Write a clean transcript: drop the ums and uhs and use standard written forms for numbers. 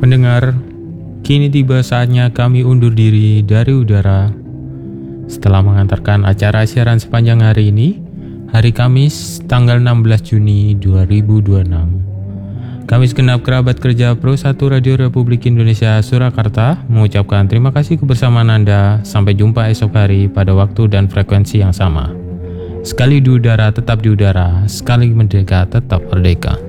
Pendengar, kini tiba saatnya kami undur diri dari udara. Setelah mengantarkan acara siaran sepanjang hari ini, hari Kamis tanggal 16 Juni 2026. Kami segenap kerabat kerja Pro 1 Radio Republik Indonesia Surakarta mengucapkan terima kasih kebersamaan Anda. Sampai jumpa esok hari pada waktu dan frekuensi yang sama. Sekali di udara tetap di udara, sekali merdeka tetap merdeka.